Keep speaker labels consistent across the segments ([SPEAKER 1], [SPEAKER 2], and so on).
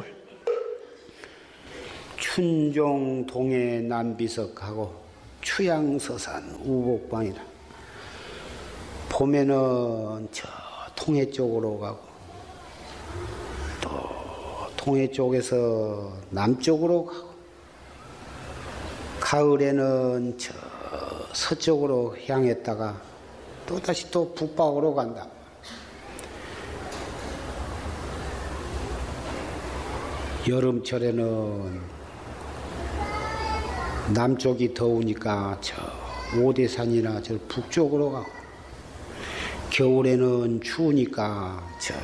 [SPEAKER 1] 춘종 동해 남비석하고 추양서산 우복방이라. 봄에는 저 통해 쪽으로 가고 또 통해 쪽에서 남쪽으로 가고 가을에는 저 서쪽으로 향했다가 또 다시 또 북방으로 간다. 여름철에는 남쪽이 더우니까 저 오대산이나 저 북쪽으로 가고, 겨울에는 추우니까 저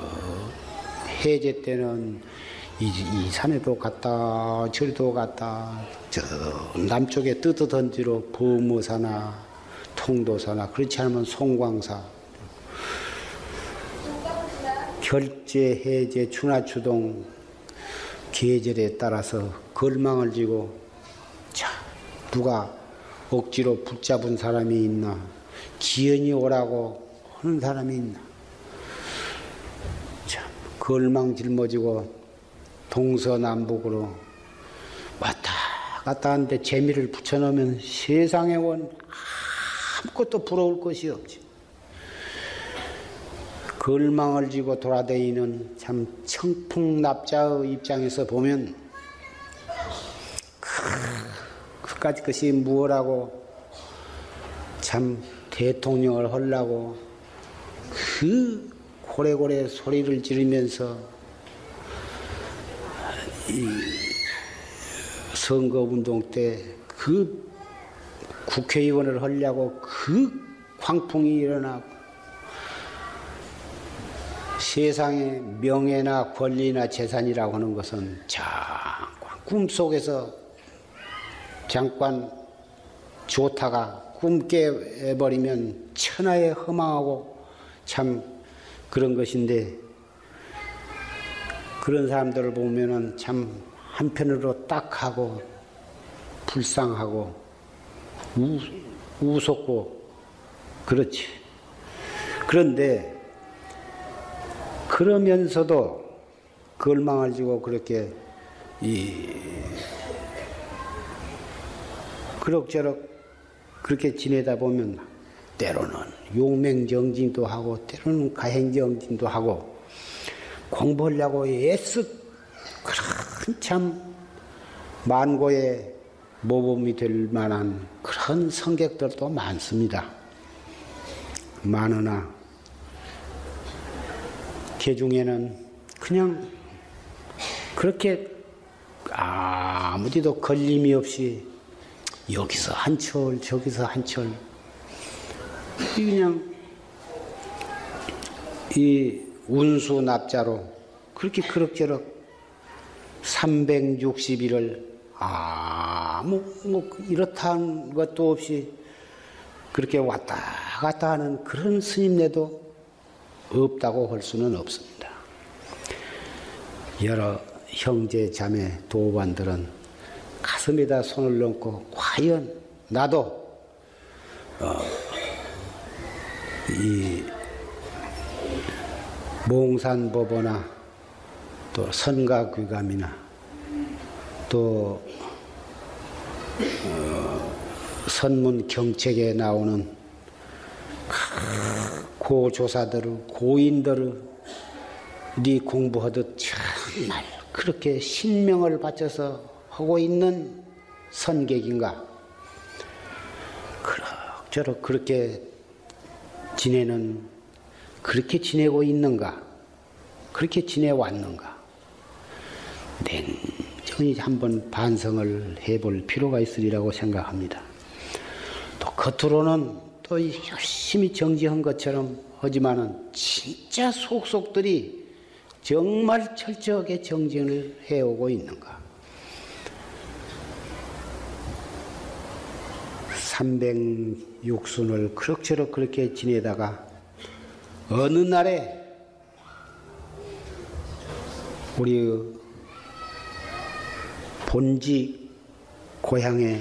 [SPEAKER 1] 해제 때는 이 산에도 갔다 저리도 갔다 저 남쪽에 뜨뜻한 뒤로 범어사나 통도사나, 그렇지 않으면 송광사, 결제, 해제, 추나추동 계절에 따라서 걸망을 지고, 자, 누가 억지로 붙잡은 사람이 있나, 기연이 오라고 하는 사람이 있나. 참, 걸망 짊어지고 동서남북으로 왔다 갔다 하는데 재미를 붙여놓으면 세상에 원 아무것도 부러울 것이 없지. 걸망을 지고 돌아다니는 참 청풍납자의 입장에서 보면 그까짓 것이 무엇라고, 참 대통령을 하려고 그 고래고래 소리를 지르면서 이 선거운동 때 그 국회의원을 하려고 그 광풍이 일어나고, 세상에 명예나 권리나 재산이라고 하는 것은 잠깐 꿈속에서 잠깐 좋다가 꿈 깨버리면 천하에 허망하고 참 그런 것인데, 그런 사람들을 보면은 참 한편으로 딱하고 불쌍하고 우습고 그렇지. 그런데 그러면서도 걸망을 지고 그렇게 그럭저럭 그렇게 지내다 보면 때로는 용맹정진도 하고 때로는 가행정진도 하고 공부하려고 애쓰 그런 참 만고의 모범이 될 만한 그런 성격들도 많습니다. 많으나 그 중에는 그냥 그렇게 아무데도 걸림이 없이 여기서 한철 저기서 한철 그냥 이 운수납자로 그렇게 그럭저럭 360일을 이렇다는 것도 없이 그렇게 왔다 갔다 하는 그런 스님네도 없다고 할 수는 없습니다. 여러 형제 자매 도반들은 가슴에다 손을 얹고 과연 나도 이 몽산법어나 또 선가귀감이나 또 선문 경책에 나오는 고조사들을 고인들이 공부하듯 정말 그렇게 신명을 바쳐서 하고 있는 선객인가? 그럭저럭 그렇게 그렇게 지내고 있는가? 그렇게 지내왔는가? 냉정히 한번 반성을 해볼 필요가 있으리라고 생각합니다. 또 겉으로는 또 열심히 정지한 것처럼 하지만은 진짜 속속들이 정말 철저하게 정진을 해오고 있는가? 306순을 그럭저럭 그렇게 지내다가 어느 날에 우리 본지 고향에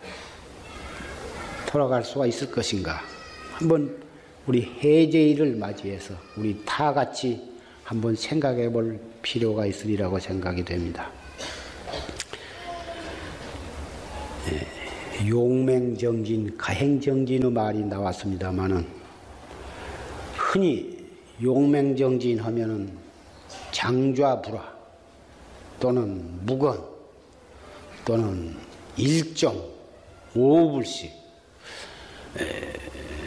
[SPEAKER 1] 돌아갈 수가 있을 것인가? 한번 우리 해제일을 맞이해서 우리 다 같이 한번 생각해 볼 필요가 있으리라고 생각이 됩니다. 용맹정진, 가행정진의 말이 나왔습니다마는 흔히 용맹정진 하면은 장좌불화 또는 무건 또는 일정, 오불식